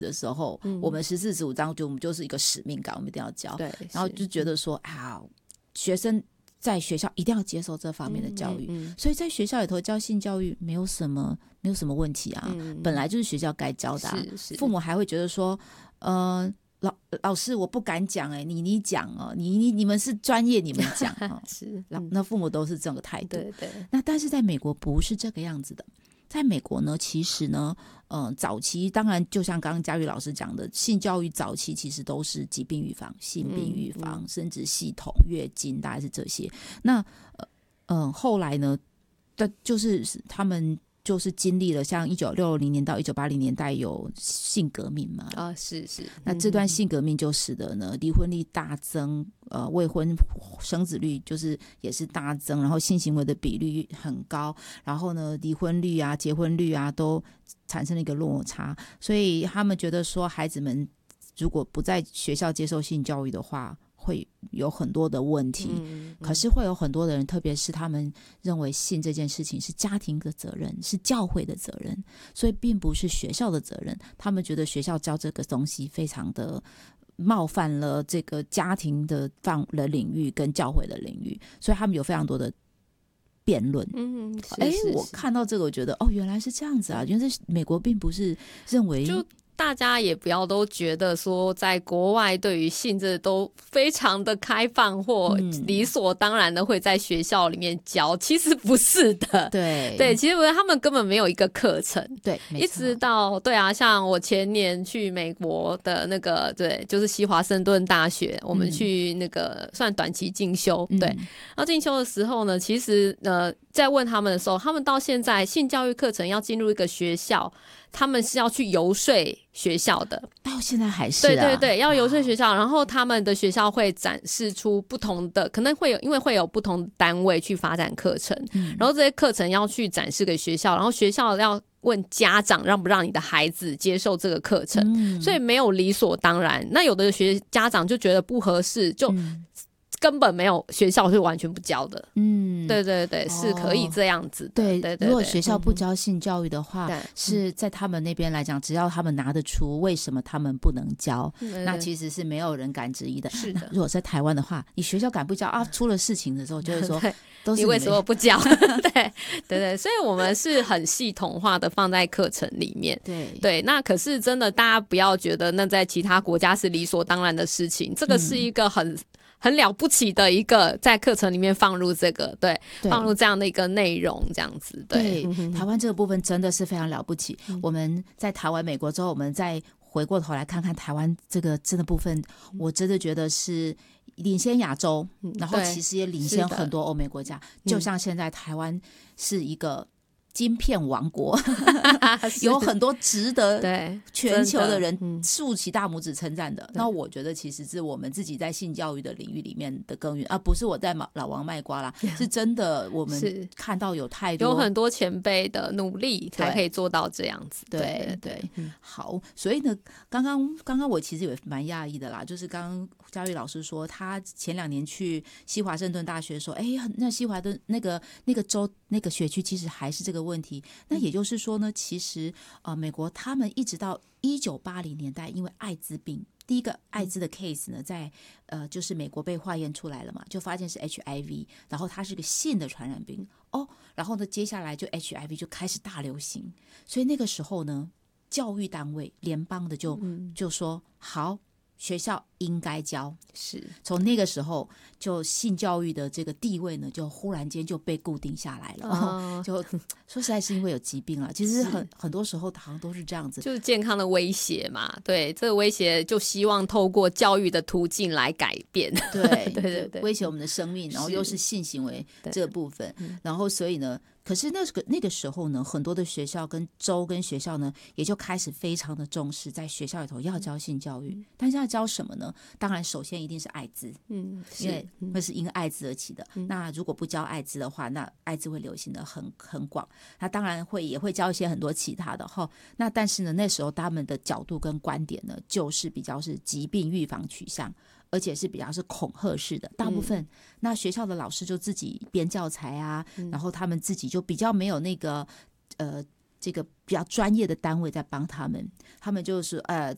的时候，我们14、15章我们就是一个使命感，我们一定要教。 对， 然后就觉得说啊，学生在学校一定要接受这方面的教育，所以在学校里头教性教育没有什么问题啊，本来就是学校该教的啊。父母还会觉得说，老师我不敢讲你讲哦，你们是专业，你们讲是那父母都是这个态度。 对对。 那但是在美国不是这个样子的。在美国呢，其实呢，早期当然就像刚刚嘉瑜老师讲的，性教育早期其实都是疾病预防、性病预防、生殖系统、月经，大概是这些。那后来呢，就是他们就是经历了像1960年到1980年代有性革命嘛， 是。 那这段性革命就使得呢离婚率大增，未婚生子率就是也是大增，然后性行为的比率很高，然后呢离婚率啊、结婚率啊都产生了一个落差，所以他们觉得说孩子们如果不在学校接受性教育的话，会有很多的问题，可是会有很多的人，特别是他们认为性这件事情是家庭的责任，是教会的责任，所以并不是学校的责任。他们觉得学校教这个东西非常的冒犯了这个家庭的领域跟教会的领域，所以他们有非常多的辩论。我看到这个我觉得原来是这样子啊，原来美国并不是认为就大家也不要都觉得说在国外对于性这都非常的开放或理所当然的会在学校里面教，其实不是的。对，其实不是，他们根本没有一个课程。 对， 一直到像我前年去美国的那个就是西华盛顿大学，我们去那个算短期进修。对，然后进修的时候呢，其实在问他们的时候，他们到现在性教育课程要进入一个学校，他们是要去游说学校的， 到现在还是对，要游说学校，然后他们的学校会展示出不同的，可能会有，因为会有不同的单位去发展课程，然后这些课程要去展示给学校，然后学校要问家长让不让你的孩子接受这个课程，所以没有理所当然。那有的家长就觉得不合适，就根本没有，学校是完全不教的。对，是可以这样子的。对， 如果学校不教性教育的话，是在他们那边来讲，只要他们拿得出为什么他们不能教，那其实是没有人敢质疑的。 是的。 如果在台湾的话，你学校敢不教啊？出了事情的时候就会说都是你为什么不教？对，所以我们是很系统化的放在课程里面。对，那可是真的大家不要觉得那在其他国家是理所当然的事情，这个是一个很了不起的一个在课程里面放入这个放入这样的一个内容，这样子。对， 台湾这个部分真的是非常了不起。我们在台湾美国之后，我们再回过头来看看台湾这个真的部分，我真的觉得是领先亚洲，然后其实也领先很多欧美国家。就像现在台湾是一个晶片王国有很多值得全球的人竖起大拇指称赞的。那我觉得其实是我们自己在性教育的领域里面的耕耘，不是我在老王卖瓜啦，是真的我们看到有太多有很多前辈的努力才可以做到这样子。对， 好，所以呢刚刚我其实也蛮讶异的啦，就是刚刚嘉瑜老师说他前2年去西华盛顿大学说那西华的那个州那个学区其实还是这个问题。那也就是说呢，其实美国他们一直到1980年代，因为艾滋病第一个艾滋的 case 呢，在就是美国被化验出来了嘛，就发现是 HIV， 然后它是个性的传染病然后呢接下来就 HIV 就开始大流行，所以那个时候呢，教育单位联邦的就说好，学校应该教。 是从那个时候就性教育的这个地位呢就忽然间就被固定下来了。就说实在是因为有疾病了，其实很多时候好像都是这样子， 就是健康的威胁嘛。对，这个威胁就希望透过教育的途径来改变。对， 威胁我们的生命，然后又是性行为这个部分，然后所以呢，可是那个时候呢，很多的学校跟州跟学校呢也就开始非常的重视在学校里头要教性教育。但是要教什么呢？当然首先一定是艾滋，因为那是因艾滋而起的。那如果不教艾滋的话，那艾滋会流行的很广。那当然也会教一些很多其他的那但是呢，那时候他们的角度跟观点呢，就是比较是疾病预防取向，而且是比较是恐吓式的大部分。那学校的老师就自己编教材啊，然后他们自己就比较没有那个这个比较专业的单位在帮他们就是